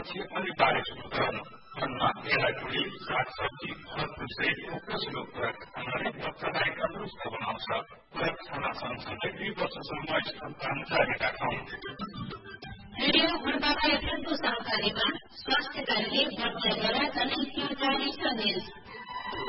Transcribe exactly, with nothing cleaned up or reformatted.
अनि बारे सुरु गर्नु अन्नमा यसलाई भुली सागसब्जी फलफुल सहितको पोषक खुराक खानाले बच्चालाई तन्दुरुस्त बनाउँछ। खुराक खाना सँगसँगै दुई वर्षसम्म स्तनपान जारी राखौं। रेडियो गुणबाबा एफएमको सहकारीमा स्वास्थ्य कार्य बच्चा गरा जाने जानकारी सन्देश